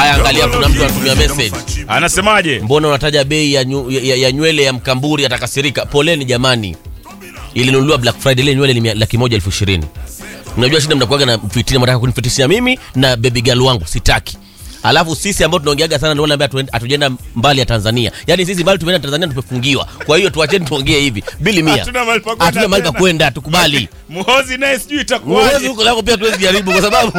Haya, angalia kuna mtu anatumia message. Anasemaje? Mbona unataja bei ya nywele ya Mkamburi atakasirika? Poleni jamani. Ilinunuliwa Black Friday, ile nywele ni 120,000. Unajua shida mnakuaga na fitina, mnataka kunifitishia mimi na baby girl wangu, sitaki. Alafu sisi ambao tunaongeaga sana ndio wanaambia atujenda mbali ya Tanzania. Yaani sisi mbali tumeenda Tanzania tumefungiwa. Kwa hiyo tuacheni tuongee hivi. Bili 100. Hatuna mahali pa kwenda, tukubali. Muhozi naye sijui itakuwa. Muhozi huko lako pia tuwezi jaribu kwa sababu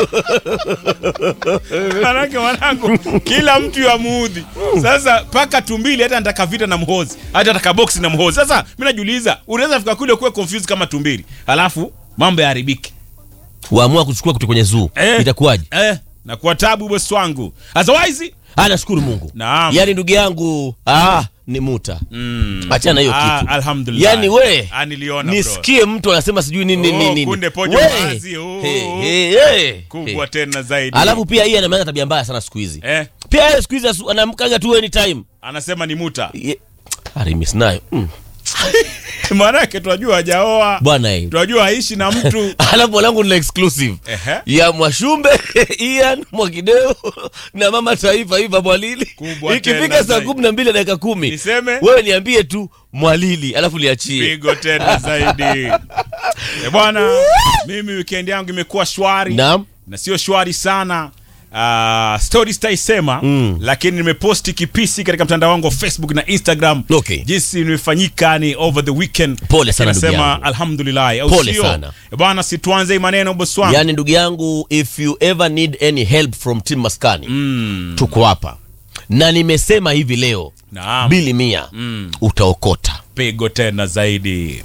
Mwanangu kila mtu yamuudhi. Sasa paka tumbili hata nataka vita na Muhozi. Hata nataka box na Muhozi. Sasa mimi najiuliza, unaweza fika kule kuwa confused kama tumbili. Alafu mambo yaharibike. Waamua kuchukua kutoka kwenye zoo. Itakuwaje? Na kwa tabu boss wangu. Otherwise, nashukuru Mungu. Naam. Yaani ndugu yangu, ni muta. Achana hiyo kitu. Alhamdulillah. Yaani we, niliona nisikie mtu anasema sijui nini. Kunde pojo wazi. Kubwa tena zaidi. Alafu pia yeye anaanza tabia mbaya sana siku hizi. Pia yeye siku hizi anamkanga tu anytime. Anasema ni muta. Arimis nayo. Maanake tunajua hajaoa. Bwana yeye. Tunajua haishi na mtu. Alafu langu ni exclusive. Ya Mwashumbe, Ian Mwakideo na Mama Taifa Iva Mwalili. Ikifika saa 12:10. Niseme wewe niambie tu Mwalili alafu liachie. Pigo tena zaidi. Bwana, mimi weekend yangu imekuwa shwari. Naam. Na sio shwari sana. Stories taisema lakini nimeposti kipisi katika mtandao wangu wa Facebook na Instagram. Jinsi nimefanyika ni over the weekend. Pole sana ndugu yangu. Nasema alhamdulillah. Pole sana. Bwana, situanze maneno boss wangu. Yaani ndugu yangu, if you ever need any help from Team Maskani, tuko hapa. Na nimesema hivi leo, Bili 100 utaokota. Pigo tena zaidi.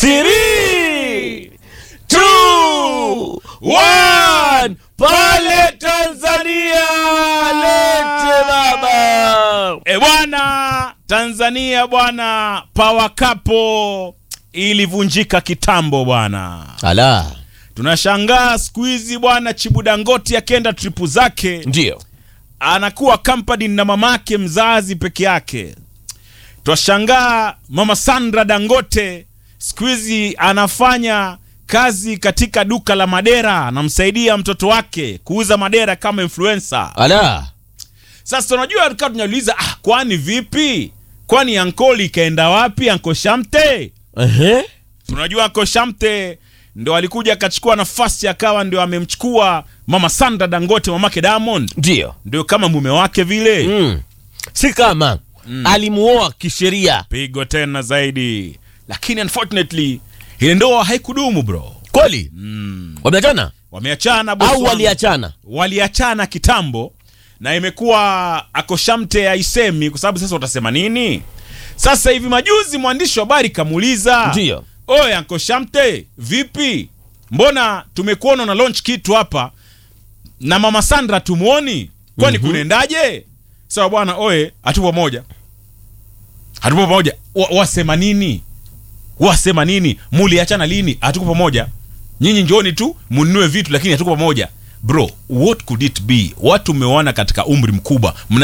3, 2, 1 pale Tanzania lete baba. Bwana, Tanzania bwana, Power Cup ilivunjika kitambo bwana. Ala. Tunashangaa siku hizi bwana, Chibu Dangote akenda tripu zake. Ndio. Anakuwa company na mamake mzazi peke yake. Tunashangaa Mama Sandra Dangote siku hizi anafanya kazi katika duka la madera, anamsaidia mtoto wake kuuza madera kama influencer. Ala. Sasa unajua tunauliza, kwani vipi? Kwani Ankoli kaenda wapi? Anko Shamte? Tunajua Anko Shamte ndo alikuja akachukua nafasi, akawa ndio amemchukua Mama Sandra Dangote, mamake Diamond. Ndio kama mume wake vile. Si kama alimuoa kisheria. Pigo tena zaidi. Lakini unfortunately ile ndoa haikudumu bro. Kweli? Wameachana? Wameachana boss. Au waliachana? Waliachana kitambo. Na imekuwa Anko Shamte haisemi kwa sababu sasa utasema nini? Sasa hivi majuzi mwandishi wa habari kamuuliza. Ndio. Oye Anko Shamte, vipi? Mbona tumekuona na launch kitu hapa na Mama Sandra tumuoni? Kwani kunaendaje? Sawa bwana, oye, hatupo moja. Hatupo moja. Wasema nini? Wasema nini? Muliachana lini? Hatuko pamoja. Nyinyi njooni tu mununue vitu lakini hatuko pamoja. Bro, what could it be? Watu mmeoana katika umri mkubwa.